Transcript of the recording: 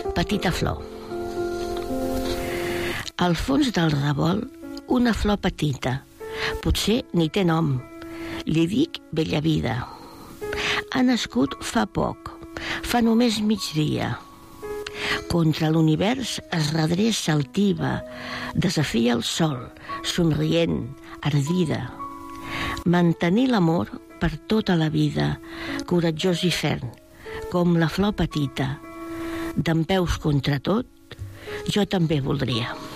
Petita flor. Al fons del revolt, una flor petita. Potser ni té nom. Li dic Bella Vida. Ha nascut fa poc, fa només migdia. Contra l'univers es redreça altiva, desafia el sol, somrient, ardida. Mantenir l'amor per tota la vida, coratjós i ferm, com la flor petita. Dempeus contra tot, jo també voldria.